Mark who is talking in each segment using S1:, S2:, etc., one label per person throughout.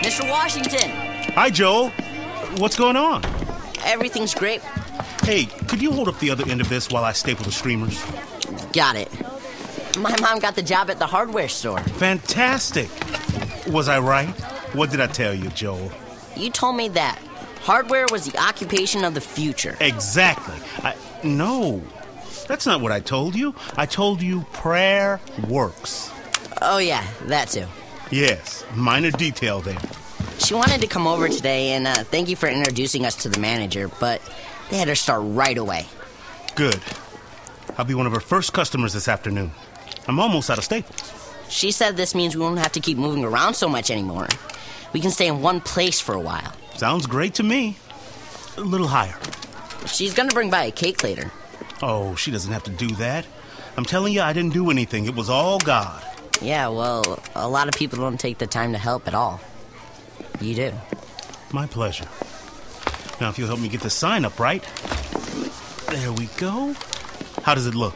S1: Mr. Washington!
S2: Hi, Joel. What's going on?
S1: Everything's great.
S2: Hey, could you hold up the other end of this while I staple the streamers?
S1: Got it. My mom got the job at the hardware store.
S2: Fantastic. Was I right? What did I tell you, Joel?
S1: You told me that hardware was the occupation of the future.
S2: Exactly. No, that's not what I told you. I told you prayer works.
S1: Oh, yeah, that too.
S2: Yes, minor detail there.
S1: She wanted to come over today, and thank you for introducing us to the manager, but they had her start right away.
S2: Good. I'll be one of her first customers this afternoon. I'm almost out of staples.
S1: She said this means we won't have to keep moving around so much anymore. We can stay in one place for a while.
S2: Sounds great to me. A little higher.
S1: She's gonna bring by a cake later.
S2: Oh, she doesn't have to do that. I'm telling you, I didn't do anything. It was all God.
S1: Yeah, well, a lot of people don't take the time to help at all. You do.
S2: My pleasure. Now, if you'll help me get the sign up right. There we go. How does it look?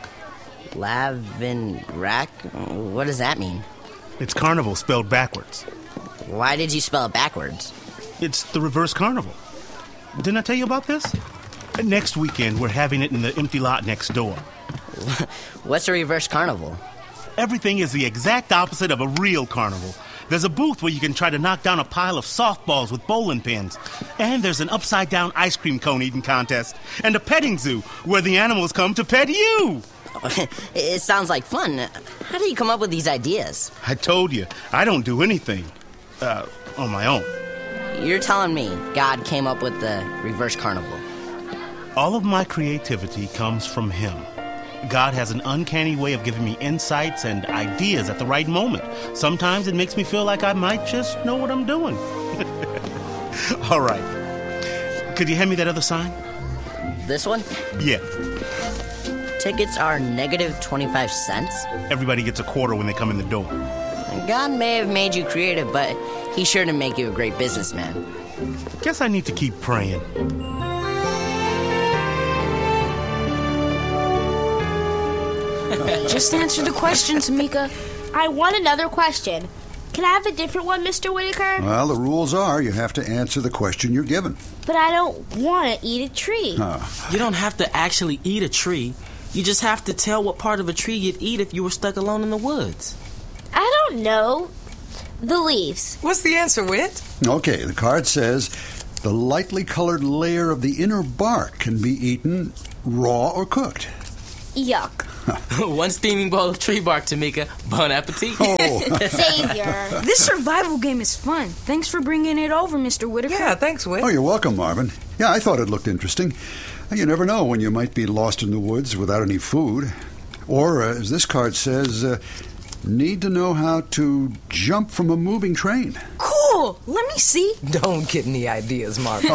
S1: Lavin-rack? What does that mean?
S2: It's carnival spelled backwards.
S1: Why did you spell it backwards?
S2: It's the reverse carnival. Didn't I tell you about this? Next weekend, we're having it in the empty lot next door.
S1: What's a reverse carnival?
S2: Everything is the exact opposite of a real carnival. There's a booth where you can try to knock down a pile of softballs with bowling pins. And there's an upside-down ice cream cone eating contest. And a petting zoo where the animals come to pet you.
S1: It sounds like fun. How do you come up with these ideas?
S2: I told you, I don't do anything on my own.
S1: You're telling me God came up with the reverse carnival?
S2: All of my creativity comes from Him. God has an uncanny way of giving me insights and ideas at the right moment. Sometimes it makes me feel like I might just know what I'm doing. All right. Could you hand me that other sign?
S1: This one?
S2: Yeah.
S1: Tickets are negative 25 cents.
S2: Everybody gets a quarter when they come in the door.
S1: God may have made you creative, but He sure didn't make you a great businessman.
S2: Guess I need to keep praying.
S3: Just answer the question, Tamika.
S4: I want another question. Can I have a different one, Mr. Whitaker?
S5: Well, the rules are you have to answer the question you're given.
S4: But I don't want to eat a tree.
S6: You don't have to actually eat a tree. You just have to tell what part of a tree you'd eat if you were stuck alone in the woods.
S4: I don't know. The leaves.
S7: What's the answer, Whit?
S5: Okay, the card says the lightly colored layer of the inner bark can be eaten raw or cooked.
S4: Yuck.
S6: One steaming bowl of tree bark, Tamika. Bon appetit.
S5: Oh.
S4: Savior.
S3: This survival game is fun. Thanks for bringing it over, Mr. Whitaker.
S7: Yeah, thanks, Whit.
S5: Oh, you're welcome, Marvin. Yeah, I thought it looked interesting. You never know when you might be lost in the woods without any food. Or, as this card says, need to know how to jump from a moving train.
S3: Cool. Let me see.
S7: Don't get any ideas, Marvin.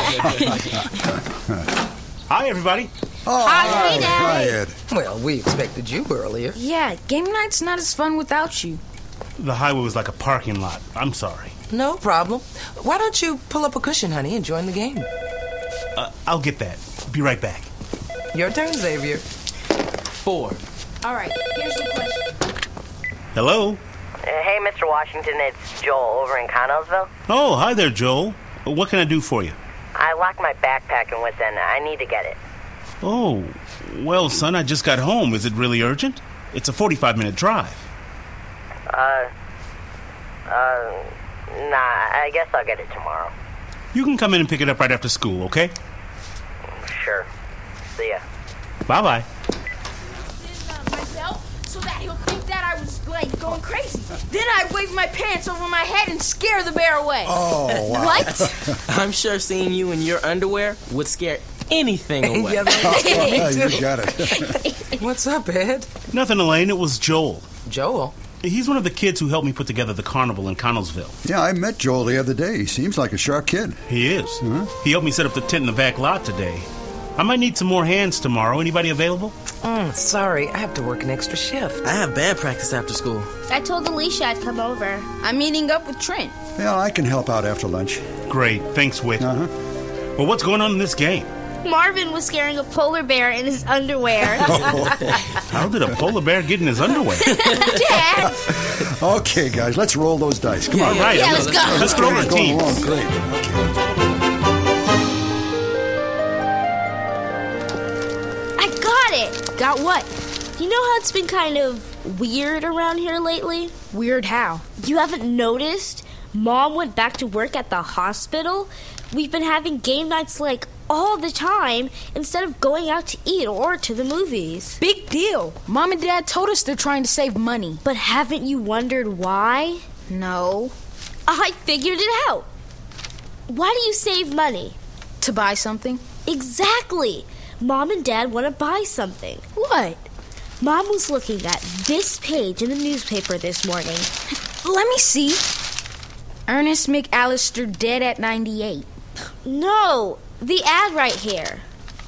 S2: Hi, everybody.
S5: Oh, hi, Ed.
S7: Well, we expected you earlier.
S3: Yeah, game night's not as fun without you.
S2: The highway was like a parking lot. I'm sorry.
S7: No problem. Why don't you pull up a cushion, honey, and join the game?
S2: I'll get that. Be right back.
S7: Your turn, Xavier.
S6: 4.
S3: All right, here's the question.
S2: Hello?
S1: Hey, Mr. Washington, it's Joel over in Connellsville.
S2: Oh, hi there, Joel. What can I do for you?
S1: I locked my backpack in with and I need to get it.
S2: Oh, well, son, I just got home. Is it really urgent? It's a 45-minute drive.
S1: Nah, I guess I'll get it tomorrow.
S2: You can come in and pick it up right after school, okay?
S1: Sure. See ya.
S2: Bye-bye.
S3: Myself so that he'll think that I was, going crazy. Then I'd wave my pants over my head and scare the bear away.
S5: Oh, wow.
S3: What?
S6: I'm sure seeing you in your underwear would scare anything away.
S7: Yeah,
S5: You got it.
S7: What's up, Ed?
S2: Nothing, Elaine. It was Joel.
S7: Joel?
S2: He's one of the kids who helped me put together the carnival in Connellsville.
S5: Yeah, I met Joel the other day. He seems like a sharp kid.
S2: He is.
S5: Huh?
S2: He helped me set up the tent in the back lot today. I might need some more hands tomorrow. Anybody available?
S7: Sorry, I have to work an extra shift.
S6: I have band practice after school.
S4: I told Alicia I'd come over.
S3: I'm meeting up with Trent.
S5: Yeah, I can help out after lunch.
S2: Great. Thanks, Whit.
S5: Uh-huh.
S2: Well, what's going on in this game?
S4: Marvin was scaring a polar bear in his underwear.
S2: How did a polar bear get in his underwear?
S4: Dad!
S5: Okay, guys, let's roll those dice. Come on.
S2: All right,
S4: Yeah, let's go.
S2: Let's go to the
S5: Going
S2: team.
S5: along great. Okay.
S4: I got it!
S3: Got what?
S4: You know how it's been kind of weird around here lately?
S3: Weird how?
S4: You haven't noticed? Mom went back to work at the hospital. We've been having game nights like all the time instead of going out to eat or to the movies.
S3: Big deal. Mom and Dad told us they're trying to save money.
S4: But haven't you wondered why?
S3: No.
S4: I figured it out. Why do you save money?
S3: To buy something?
S4: Exactly. Mom and Dad want to buy something.
S3: What?
S4: Mom was looking at this page in the newspaper this morning.
S3: Let me see. Ernest McAllister dead at 98.
S4: No, the ad right here.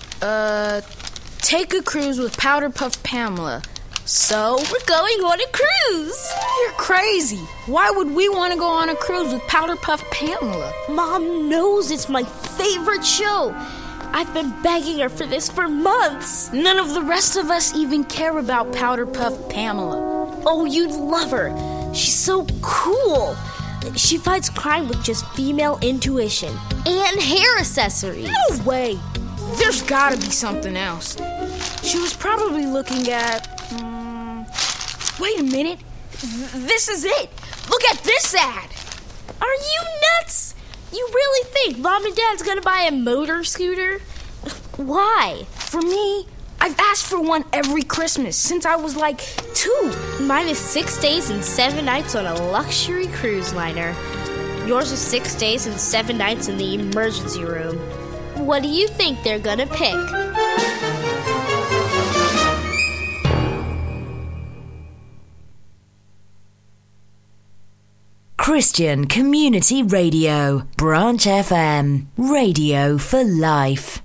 S3: Take a cruise with Powder Puff Pamela. So?
S4: We're going on a cruise.
S3: You're crazy. Why would we want to go on a cruise with Powder Puff Pamela?
S4: Mom knows it's my favorite show. I've been begging her for this for months.
S3: None of the rest of us even care about Powder Puff Pamela.
S4: Oh, you'd love her. She's so cool. She fights crime with just female intuition and hair accessories.
S3: No way. There's gotta be something else. She was probably looking at... Wait a minute. This is it. Look at this ad.
S4: Are you nuts? You really think Mom and Dad's gonna buy a motor scooter? Why?
S3: For me, I've asked for one every Christmas since I was like 2.
S4: Mine is 6 days and 7 nights on a luxury cruise liner. Yours is 6 days and 7 nights in the emergency room. What do you think they're gonna pick?
S8: Christian Community Radio, Branch FM, radio for life.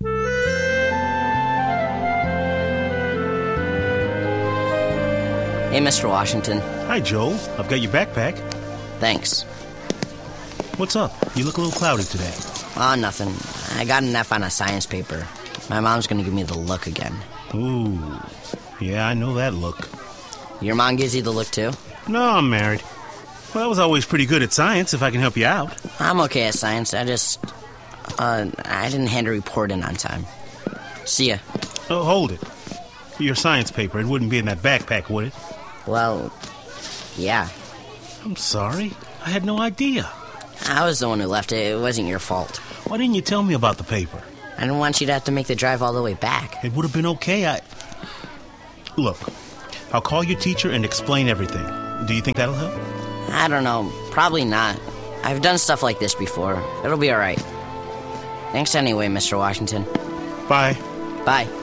S1: Hey, Mr. Washington.
S2: Hi, Joel. I've got your backpack.
S1: Thanks.
S2: What's up? You look a little cloudy today.
S1: Oh, nothing. I got an F on a science paper. My mom's gonna give me the look again.
S2: Ooh. Yeah, I know that look.
S1: Your mom gives you the look, too?
S2: No, I'm married. Well, I was always pretty good at science, if I can help you out.
S1: I'm okay at science. I didn't hand a report in on time. See ya.
S2: Oh, hold it. Your science paper, it wouldn't be in that backpack, would it?
S1: Well, yeah.
S2: I'm sorry. I had no idea.
S1: I was the one who left it. It wasn't your fault.
S2: Why didn't you tell me about the paper?
S1: I didn't want you to have to make the drive all the way back.
S2: It would have been okay. Look, I'll call your teacher and explain everything. Do you think that'll help?
S1: I don't know. Probably not. I've done stuff like this before. It'll be all right. Thanks anyway, Mr. Washington.
S2: Bye.
S1: Bye.